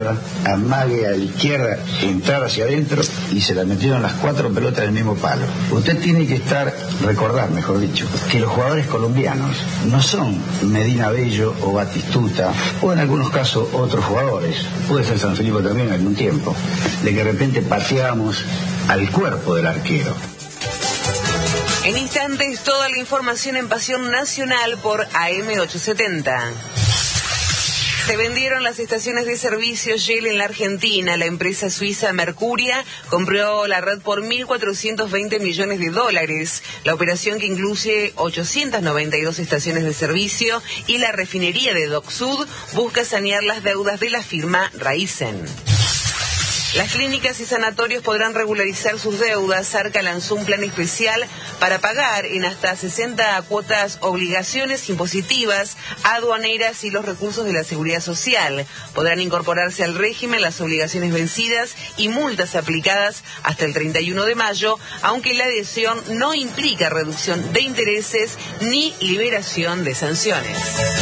izquierda, amague a la izquierda, entrar hacia adentro y se la metieron las 4 pelotas en el mismo palo. Usted tiene que recordar, mejor dicho, que los jugadores colombianos no son Medina Bello o Batistuta, o en algunos casos otros jugadores, puede ser San Felipe también en algún tiempo, de que de repente pateamos al cuerpo del arquero. En instantes, toda la información en Pasión Nacional por AM870. Se vendieron las estaciones de servicio Shell en la Argentina. La empresa suiza Mercuria compró la red por $1.420 millones. La operación, que incluye 892 estaciones de servicio y la refinería de Dock Sud, busca sanear las deudas de la firma Raizen. Las clínicas y sanatorios podrán regularizar sus deudas. Arca lanzó un plan especial para pagar en hasta 60 cuotas obligaciones impositivas, aduaneras y los recursos de la seguridad social. Podrán incorporarse al régimen las obligaciones vencidas y multas aplicadas hasta el 31 de mayo, aunque la adhesión no implica reducción de intereses ni liberación de sanciones.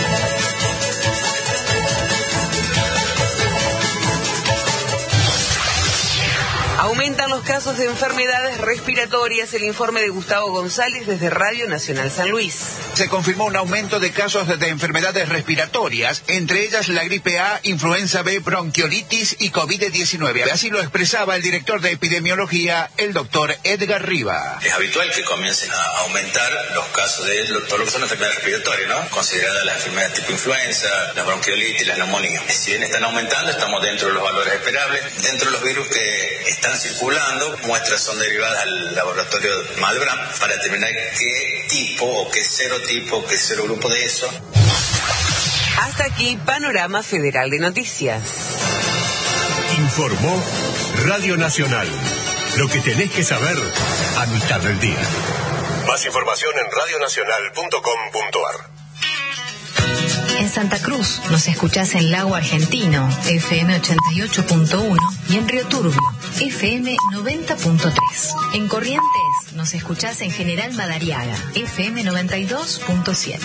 Aumentan los casos de enfermedades respiratorias. El informe de Gustavo González desde Radio Nacional San Luis. Se confirmó un aumento de casos de enfermedades respiratorias, entre ellas la gripe A, influenza B, bronquiolitis y COVID-19. Así lo expresaba el director de epidemiología, el doctor Edgar Riva. Es habitual que comiencen a aumentar los casos de todo lo que son enfermedades respiratorias, ¿no? Consideradas las enfermedades tipo influenza, la bronquiolitis, la neumonía. Si bien están aumentando, estamos dentro de los valores esperables. Dentro de los virus que están circulando, muestras son derivadas al laboratorio Malbrán para determinar qué tipo o qué serotipo, qué serogrupo de eso. Hasta aquí, Panorama Federal de Noticias. Informó Radio Nacional. Lo que tenés que saber a mitad del día. Más información en radionacional.com.ar. En Santa Cruz nos escuchás en Lago Argentino, FM 88.1, y en Río Turbio, FM 90.3. En Corrientes nos escuchás en General Madariaga, FM 92.7.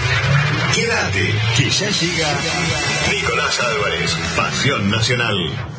Quédate, que ya llega Nicolás Álvarez, Pasión Nacional.